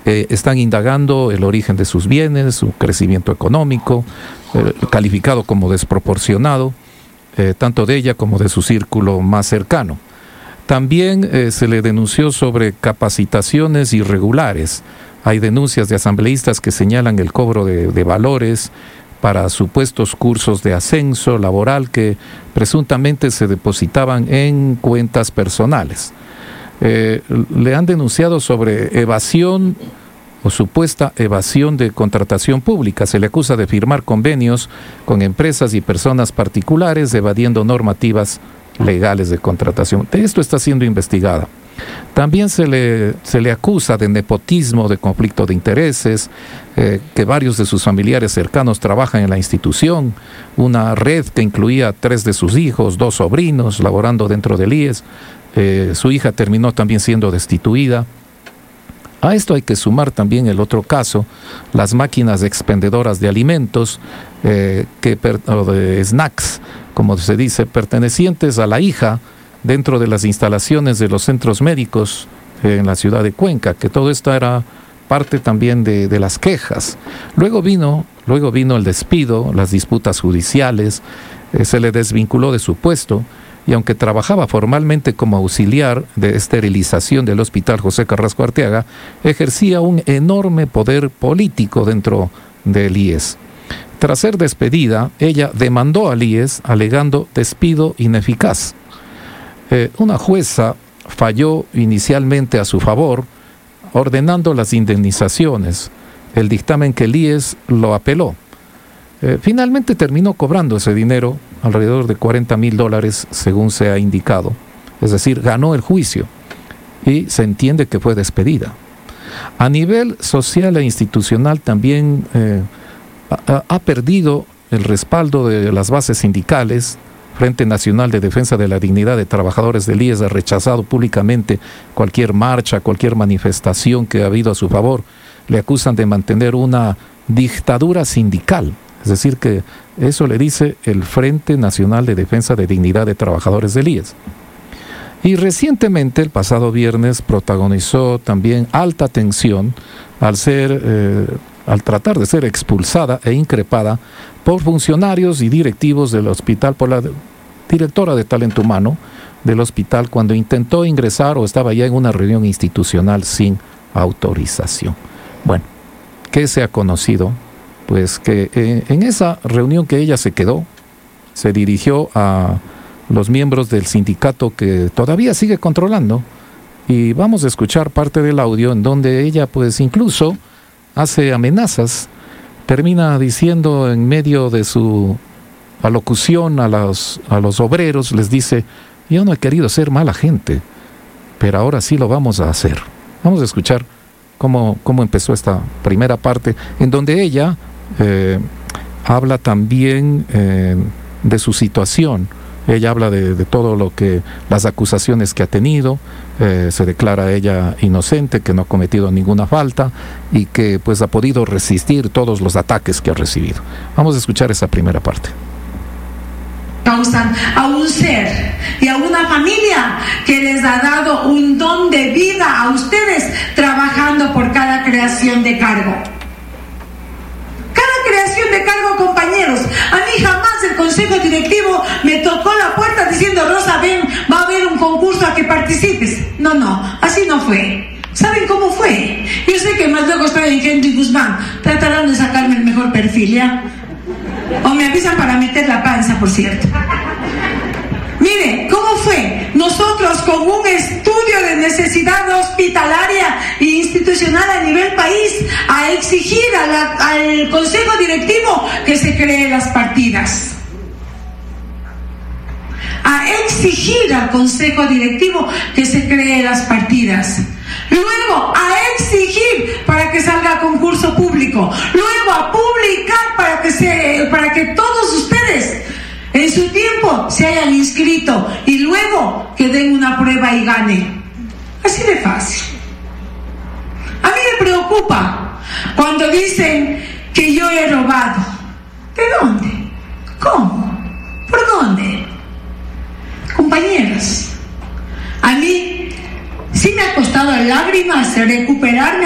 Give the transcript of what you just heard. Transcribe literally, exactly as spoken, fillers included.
Eh, están indagando el origen de sus bienes, su crecimiento económico, eh, calificado como desproporcionado, eh, tanto de ella como de su círculo más cercano. También eh, se le denunció sobre capacitaciones irregulares. Hay denuncias de asambleístas que señalan el cobro de, de valores para supuestos cursos de ascenso laboral que presuntamente se depositaban en cuentas personales. Eh, le han denunciado sobre evasión o supuesta evasión de contratación pública. Se le acusa de firmar convenios con empresas y personas particulares evadiendo normativas legales de contratación. Esto está siendo investigada. También se le, se le acusa de nepotismo, de conflicto de intereses, eh, que varios de sus familiares cercanos trabajan en la institución, una red que incluía a tres de sus hijos, dos sobrinos, laborando dentro del I E S. Eh, su hija terminó también siendo destituida. A esto hay que sumar también el otro caso, las máquinas expendedoras de alimentos, eh, que per, o de snacks, como se dice, pertenecientes a la hija dentro de las instalaciones de los centros médicos eh, en la ciudad de Cuenca, que todo esto era parte también de, de las quejas. Luego vino, luego vino el despido, las disputas judiciales, eh, se le desvinculó de su puesto, y aunque trabajaba formalmente como auxiliar de esterilización del Hospital José Carrasco Arteaga, ejercía un enorme poder político dentro del I E S. Tras ser despedida, ella demandó al I E S alegando despido ineficaz. Eh, una jueza falló inicialmente a su favor, ordenando las indemnizaciones. El dictamen que el I E S lo apeló. Eh, finalmente terminó cobrando ese dinero, alrededor de cuarenta mil dólares, según se ha indicado. Es decir, ganó el juicio y se entiende que fue despedida. A nivel social e institucional también eh, ha, ha perdido el respaldo de las bases sindicales. Frente Nacional de Defensa de la Dignidad de Trabajadores del I E S ha rechazado públicamente cualquier marcha, cualquier manifestación que ha habido a su favor. Le acusan de mantener una dictadura sindical. Es decir, que eso le dice el Frente Nacional de Defensa de Dignidad de Trabajadores del I E S. Y recientemente, el pasado viernes, protagonizó también alta tensión al ser, eh, al tratar de ser expulsada e increpada por funcionarios y directivos del hospital, por la directora de talento humano del hospital, cuando intentó ingresar o estaba ya en una reunión institucional sin autorización. Bueno, ¿qué se ha conocido? Pues que eh, en esa reunión que ella se quedó, se dirigió a los miembros del sindicato que todavía sigue controlando, y vamos a escuchar parte del audio en donde ella pues incluso hace amenazas, termina diciendo en medio de su alocución a los, a los obreros, les dice: yo no he querido ser mala gente, pero ahora sí lo vamos a hacer. Vamos a escuchar cómo, cómo empezó esta primera parte, en donde ella Eh, habla también eh, de su situación. Ella habla de, de todo lo que, las acusaciones que ha tenido, eh, se declara ella inocente, que no ha cometido ninguna falta y que pues ha podido resistir todos los ataques que ha recibido. Vamos a escuchar esa primera parte. Causan a un ser y a una familia que les ha dado un don de vida a ustedes, trabajando por cada creación de cargo. Creación de cargo, compañeros. A mí jamás el consejo directivo me tocó la puerta diciendo: Rosa, ven, va a haber un concurso a que participes. No, no, así no fue. ¿Saben cómo fue? Yo sé que más luego estoy en Henry Guzmán, tratarán de sacarme el mejor perfil, ¿ya? O me avisan para meter la panza, por cierto. Mire, ¿cómo fue? Nosotros, con un estudio de necesidad hospitalaria e institucional a nivel país, a exigir a la, al consejo directivo que se creen las partidas. A exigir al consejo directivo que se creen las partidas. Luego, a exigir para que salga a concurso público. Luego, a publicar para que, se, para que todos ustedes en su tiempo se hayan inscrito y luego que den una prueba y ganen. Así de fácil. A mí me preocupa cuando dicen que yo he robado. ¿De dónde? ¿Cómo? ¿Por dónde? Compañeros, a mí sí me ha costado lágrimas recuperarme